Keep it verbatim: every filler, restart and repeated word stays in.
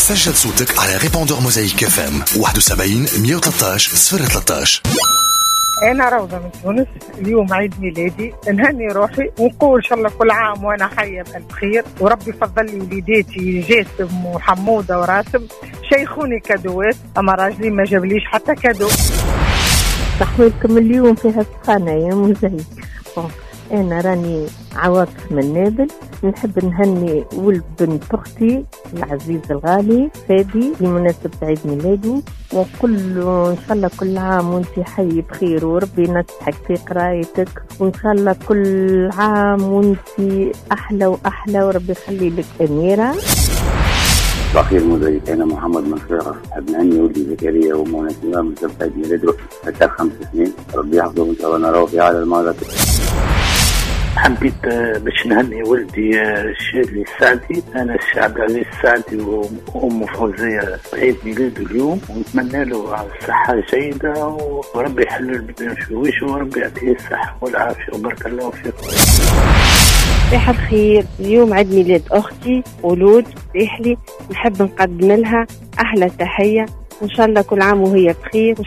سجل صوتك على ريبوندور موزايك اف ام واحد وسبعين مية وثلاثة عشر صفر ثلاثة عشر. أنا روضة من تونس. اليوم عيد ميلادي، نهني روحي ونقول إن شاء الله كل عام وأنا حية بألف خير، وربي فضل لي وليداتي جاسم وحمودة وراسم شيخوني كادوات، أما راجلي ما جابليش حتى كادو. تحويلكم اليوم فيها سخانة يا موزايك. أنا راني عواطف من نابل، نحب نهني ولد بنت أختي العزيز الغالي فادي بمناسبة عيد ميلاده، ونقول له إن شاء الله كل عام وانتي حي بخير وربي ينصحك في قرايتك، وإن شاء الله كل عام وانتي أحلى وأحلى وربي يخلي لك أميرة. بخير موزايك. أنا محمد منصور، نحب نهني ولدي زكريا ومناسبة مناسبة عيد ميلاده حتى خمس سنين، ربي يحفظه وإن شاء الله نراه في أعلى المراتب. حبيت باش نهني ولدي الشادي السعدي، انا الشعب العزيز السعدي وام فوزيه عيد ميلاده اليوم، ونتمنى له الصحه جيده وربي يحل البدن شويشه وربي يعطيه الصحه والعافيه وبارك الله فيكم. صباح الخير. اليوم عيد ميلاد اختي ولود ريحلي، نحب نقدم لها احلى تحيه، ان شاء الله كل عام وهي بخير،